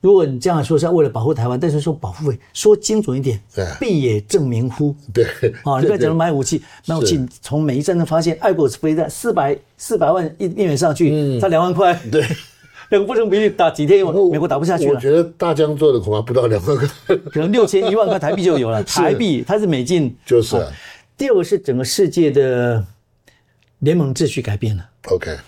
如果你这样说是为了保护台湾，但是说保护费说精准一点，必也正名乎？ 对， 你不要讲买武器，从每一战争发现，爱国者飞弹400万一元上去，才2万块， 对， 两个不成比例，打几天美国打不下去了。 我觉得大疆做的恐怕不到2万块， 可能6000、1万块台币就有了。台币它是美金， 就是。 第二个是整个世界的联盟秩序改变了。 OK。